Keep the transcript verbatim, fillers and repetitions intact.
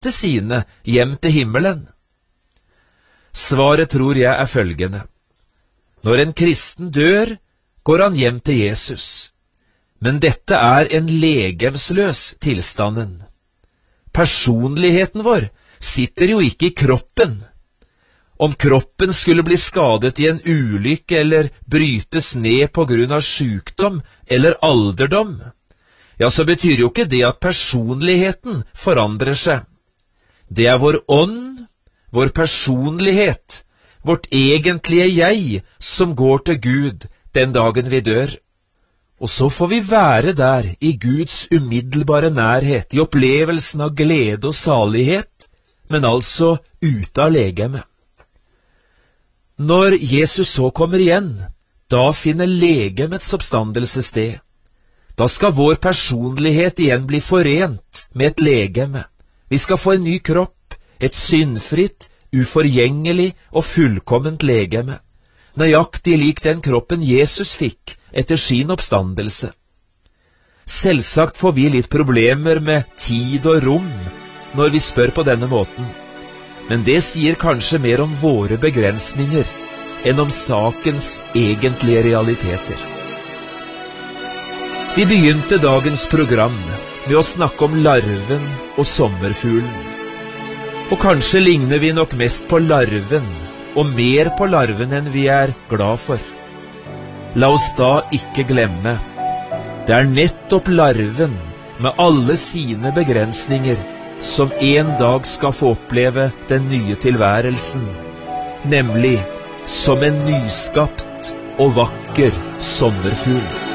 hente sine hjem til himmelen? Svaret tror jeg er følgende. Når en kristen dør, går han hjem til Jesus. Men dette er en legemsløs tilstanden. Personligheten vår sitter jo ikke i kroppen. Om kroppen skulle bli skadet i en ulykke eller brytes ned på grunn av sykdom eller alderdom, ja, så betyr jo ikke det at personligheten forandrer seg. Det er vår ånd, vår personlighet, vårt egentlige jeg som går til Gud den dagen vi dør. Og så får vi være der i Guds umiddelbare nærhet, i opplevelsen av glede og salighet, men altså ute av legemet. Når Jesus så kommer igjen, da finner legemets oppstandelse sted. Da skal vår personlighet igjen bli forent med et legeme. Vi skal få en ny kropp, et syndfritt, uforgjengelig og fullkomment legeme, nøyaktig lik den kroppen Jesus fikk etter sin oppstandelse. Selvsagt får vi litt problemer med tid og rom når vi spør på denne måten, men det sier kanskje mer om våre begrensninger enn om sakens egentlige realiteter. Vi begynte dagens program med å snakke om larven og sommerfuglen. Og kanskje ligner vi nok mest på larven, og mer på larven enn vi er glad for. La oss da ikke glemme. Det er nettopp larven, med alle sine begrensninger, som en dag skal få oppleve den nye tilværelsen, nemlig som en nyskapt og vakker sommerfugl.